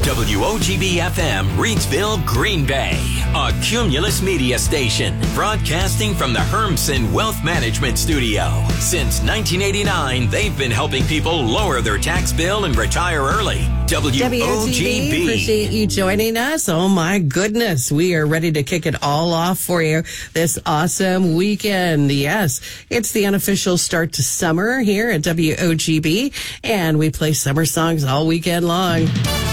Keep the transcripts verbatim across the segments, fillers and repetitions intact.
W O G B F M, Reidsville, Green Bay. A Cumulus Media station broadcasting from the Hermsen Wealth Management Studio. Since nineteen eighty-nine, they've been helping people lower their tax bill and retire early. W O G B. Appreciate you joining us. Oh my goodness. We are ready to kick it all off for you this awesome weekend. Yes, it's the unofficial start to summer here at W O G B, and we play summer songs all weekend long.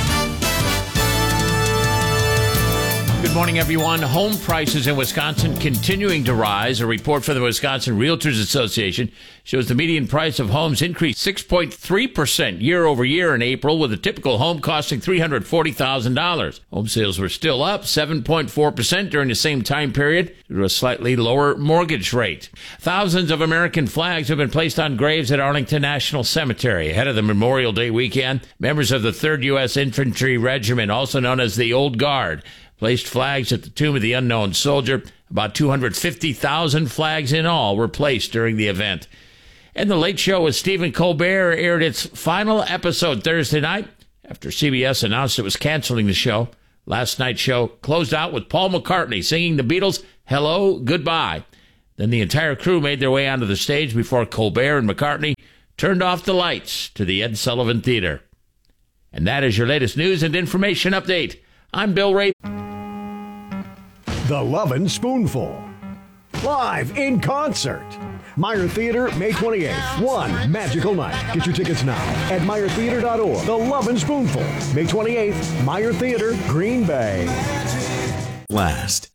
Good morning, everyone. Home prices in Wisconsin continuing to rise. A report from the Wisconsin Realtors Association shows the median price of homes increased six point three percent year over year in April, with a typical home costing three hundred forty thousand dollars. Home sales were still up seven point four percent during the same time period due to a slightly lower mortgage rate. Thousands of American flags have been placed on graves at Arlington National Cemetery ahead of the Memorial Day weekend. Members of the third U S Infantry Regiment, also known as the Old Guard, placed flags at the tomb of the unknown soldier. About two hundred fifty thousand flags in all were placed during the event. And The Late Show with Stephen Colbert aired its final episode Thursday night after C B S announced it was canceling the show. Last night's show closed out with Paul McCartney singing the Beatles' Hello, Goodbye. Then the entire crew made their way onto the stage before Colbert and McCartney turned off the lights to the Ed Sullivan Theater. And that is your latest news and information update. I'm Bill Ray. The Lovin' Spoonful. Live in concert. Meyer Theater, May twenty-eighth. One magical night. Get your tickets now at meyer theater dot org. The Lovin' Spoonful. May twenty-eighth. Meyer Theater, Green Bay. Last.